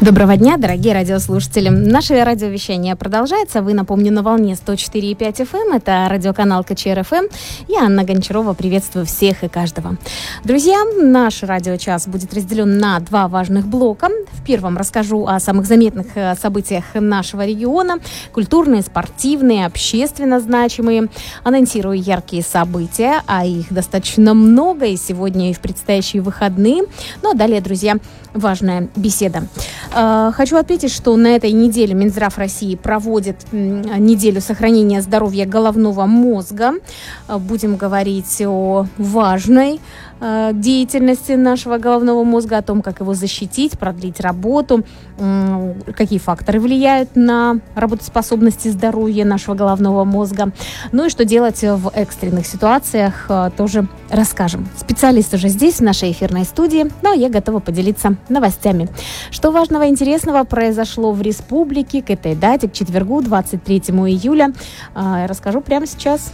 Доброго дня, дорогие радиослушатели. Наше радиовещание продолжается. Вы, напомню, на волне 104,5 FM. Это радиоканал КЧР-ФМ. Я, Анна Гончарова, приветствую всех и каждого. Друзья, наш радиочас будет разделен на два важных блока. В первом расскажу о самых заметных событиях нашего региона. Культурные, спортивные, общественно значимые. Анонсирую яркие события, а их достаточно много и сегодня, и в предстоящие выходные. Ну а далее, друзья, важная беседа. Хочу отметить, что на этой неделе Минздрав России проводит неделю сохранения здоровья головного мозга. Будем говорить о важной деятельности нашего головного мозга, о том, как его защитить, продлить работу, какие факторы влияют на работоспособность и здоровье нашего головного мозга. Ну и что делать в экстренных ситуациях, тоже расскажем. Специалист уже здесь, в нашей эфирной студии, но я готова поделиться новостями. Что важного и интересного произошло в республике к этой дате, к четвергу, 23 июля, расскажу прямо сейчас.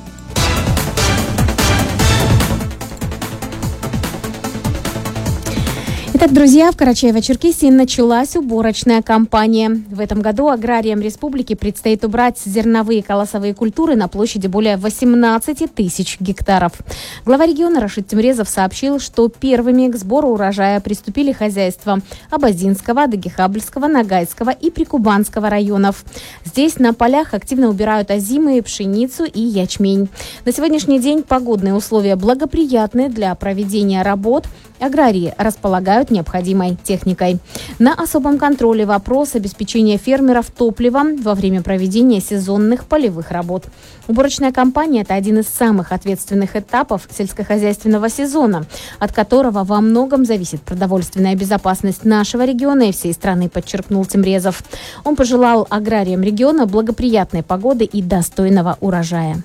Итак, друзья, в Карачаево-Черкесии началась уборочная кампания. В этом году аграриям республики предстоит убрать зерновые колосовые культуры на площади более 18 тысяч гектаров. Глава региона Рашид Тимрезов сообщил, что первыми к сбору урожая приступили хозяйства Абазинского, Дагихабльского, Ногайского и Прикубанского районов. Здесь на полях активно убирают озимы, пшеницу и ячмень. На сегодняшний день погодные условия благоприятны для проведения работ. Аграрии располагают необходимой техникой. На особом контроле вопрос обеспечения фермеров топливом во время проведения сезонных полевых работ. Уборочная кампания – это один из самых ответственных этапов сельскохозяйственного сезона, от которого во многом зависит продовольственная безопасность нашего региона и всей страны, подчеркнул Тимрезов. Он пожелал аграриям региона благоприятной погоды и достойного урожая.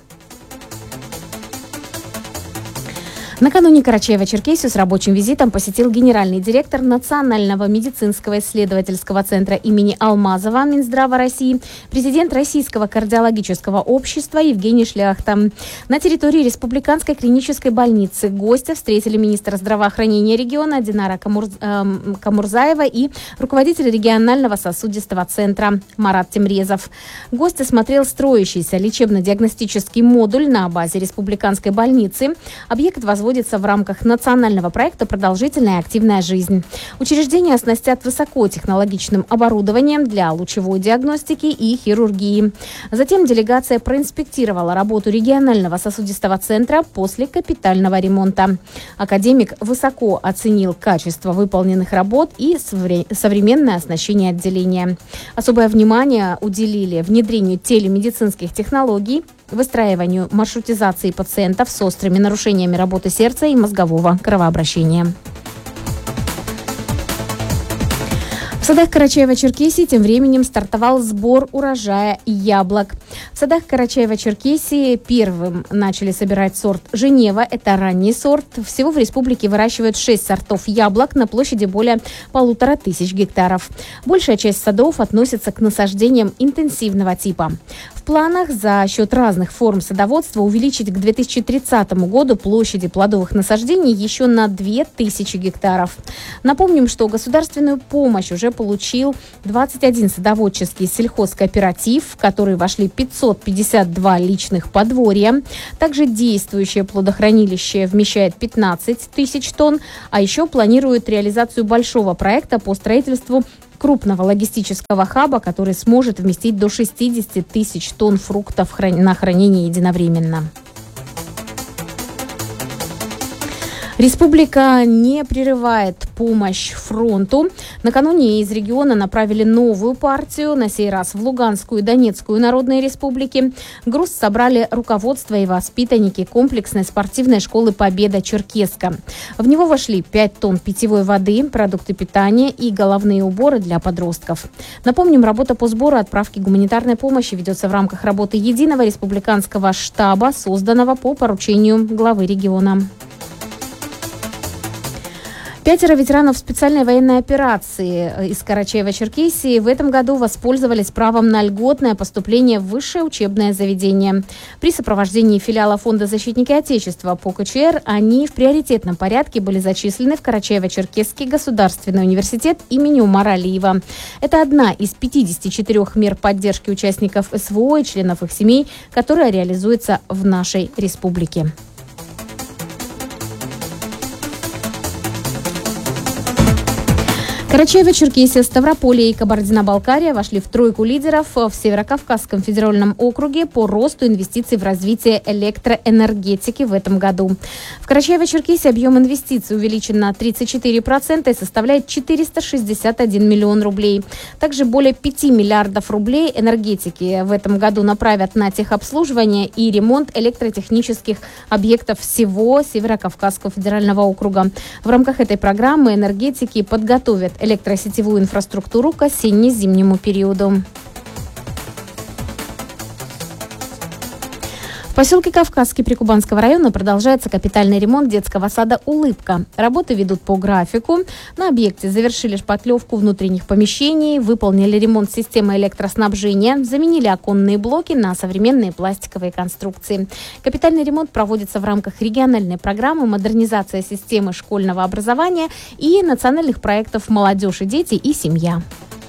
Накануне Карачаево-Черкесию с рабочим визитом посетил генеральный директор Национального медицинского исследовательского центра имени Алмазова Минздрава России, президент Российского кардиологического общества Евгений Шляхта. На территории Республиканской клинической больницы гостя встретили министра здравоохранения региона Динара Камурзаева и руководитель регионального сосудистого центра Марат Тимрезов. Гость осмотрел строящийся лечебно-диагностический модуль на базе Республиканской больницы. Объект возводится в рамках национального проекта «Продолжительная и активная жизнь». Учреждение оснастят высокотехнологичным оборудованием для лучевой диагностики и хирургии. Затем делегация проинспектировала работу регионального сосудистого центра после капитального ремонта. Академик высоко оценил качество выполненных работ и современное оснащение отделения. Особое внимание уделили внедрению телемедицинских технологий, выстраиванию маршрутизации пациентов с острыми нарушениями работы сердца и мозгового кровообращения. В садах Карачаево-Черкесии тем временем стартовал сбор урожая яблок. В садах Карачаево-Черкесии первым начали собирать сорт Женева. Это ранний сорт. Всего в республике выращивают 6 сортов яблок на площади более 1500 гектаров. Большая часть садов относится к насаждениям интенсивного типа. В планах за счет разных форм садоводства увеличить к 2030 году площади плодовых насаждений еще на 2000 гектаров. Напомним, что государственную помощь уже получил 21 садоводческий сельхозкооператив, в который вошли 552 личных подворья. Также действующее плодохранилище вмещает 15 тысяч тонн, а еще планирует реализацию большого проекта по строительству крупного логистического хаба, который сможет вместить до 60 тысяч тонн фруктов на хранение единовременно. Республика не прерывает помощь фронту. Накануне из региона направили новую партию, на сей раз в Луганскую и Донецкую народные республики. Груз собрали руководство и воспитанники комплексной спортивной школы «Победа Черкесска». В него вошли 5 тонн питьевой воды, продукты питания и головные уборы для подростков. Напомним, работа по сбору и отправке гуманитарной помощи ведется в рамках работы единого республиканского штаба, созданного по поручению главы региона. 5 ветеранов специальной военной операции из Карачаева-Черкесии в этом году воспользовались правом на льготное поступление в высшее учебное заведение. При сопровождении филиала Фонда защитники Отечества по КЧР они в приоритетном порядке были зачислены в Карачаево-Черкесский государственный университет имени Умара Алиева. Это одна из 54 мер поддержки участников СВО и членов их семей, которая реализуется в нашей республике. Карачаево-Черкесия, Ставрополье и Кабардино-Балкария вошли в тройку лидеров в Северокавказском федеральном округе по росту инвестиций в развитие электроэнергетики в этом году. В Карачаево-Черкесии объем инвестиций увеличен на 34% и составляет 461 миллион рублей. Также более 5 миллиардов рублей энергетики в этом году направят на техобслуживание и ремонт электротехнических объектов всего Северокавказского федерального округа. В рамках этой программы энергетики подготовят электросетевую инфраструктуру к осенне-зимнему периоду. В поселке Кавказский Прикубанского района продолжается капитальный ремонт детского сада «Улыбка». Работы ведут по графику. На объекте завершили шпатлевку внутренних помещений, выполнили ремонт системы электроснабжения, заменили оконные блоки на современные пластиковые конструкции. Капитальный ремонт проводится в рамках региональной программы «Модернизация системы школьного образования» и национальных проектов «Молодежь и дети» и «Семья».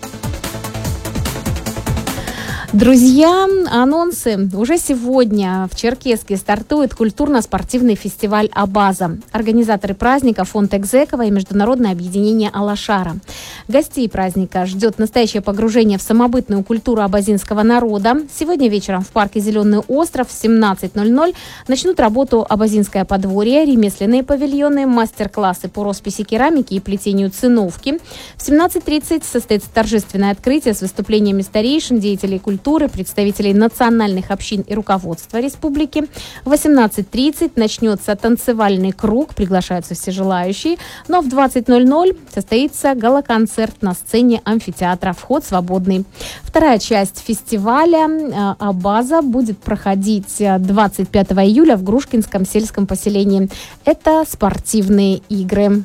Друзья, анонсы. Уже сегодня в Черкесске стартует культурно-спортивный фестиваль «Абаза». Организаторы праздника – фонд Экзекова и Международное объединение «Алашара». Гостей праздника ждет настоящее погружение в самобытную культуру абазинского народа. Сегодня вечером в парке «Зеленый остров» в 17:00 начнут работу абазинское подворье, ремесленные павильоны, мастер-классы по росписи керамики и плетению циновки. В 17:30 состоится торжественное открытие с выступлениями старейшин, деятелей культуры, представителей национальных общин и руководства республики. В 18:30 начнется танцевальный круг, приглашаются все желающие. Но в 20:00 состоится гала-концерт на сцене амфитеатра. Вход свободный. Вторая часть фестиваля «Абаза» будет проходить 25 июля в Грушкинском сельском поселении. Это спортивные игры.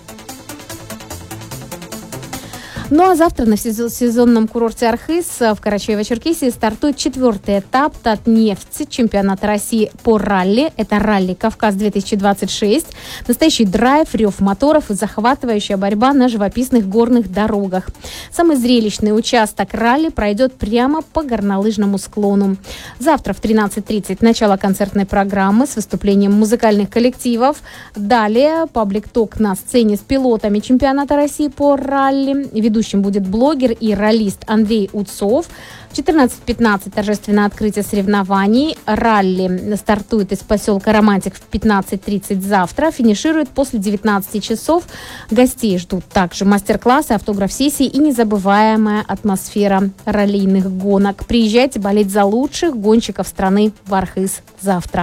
Ну а завтра на сезонном курорте Архыз в Карачаево-Черкесии стартует 4-й этап Татнефти чемпионата России по ралли. Это ралли «Кавказ-2026». Настоящий драйв, рев моторов и захватывающая борьба на живописных горных дорогах. Самый зрелищный участок ралли пройдет прямо по горнолыжному склону. Завтра в 13:30 начало концертной программы с выступлением музыкальных коллективов. Далее паблик-ток на сцене с пилотами чемпионата России по ралли. Ведущим будет блогер и раллист Андрей Уцов. В 14:15 торжественное открытие соревнований. Ралли стартует из поселка Романтик в 15:30 завтра. Финиширует после 19 часов. Гостей ждут также мастер-классы, автограф-сессии и незабываемая атмосфера раллийных гонок. Приезжайте болеть за лучших гонщиков страны в Архыз завтра.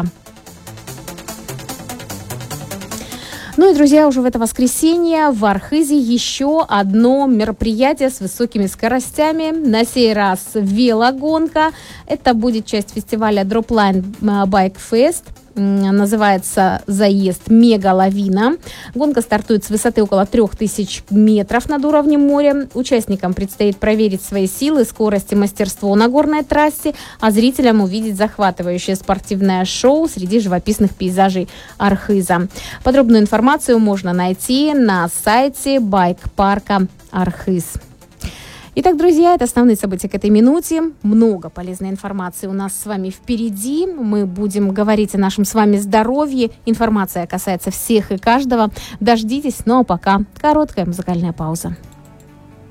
Ну и, друзья, уже в это воскресенье в Архызе еще одно мероприятие с высокими скоростями. На сей раз велогонка. Это будет часть фестиваля Dropline Bike Fest. Называется заезд «Мега-лавина». Гонка стартует с высоты около 3000 метров над уровнем моря. Участникам предстоит проверить свои силы, скорость и мастерство на горной трассе, а зрителям увидеть захватывающее спортивное шоу среди живописных пейзажей Архыза. Подробную информацию можно найти на сайте байк-парка Архыз. Итак, друзья, это основные события к этой минуте. Много полезной информации у нас с вами впереди. Мы будем говорить о нашем с вами здоровье. Информация касается всех и каждого. Дождитесь, ну а пока короткая музыкальная пауза.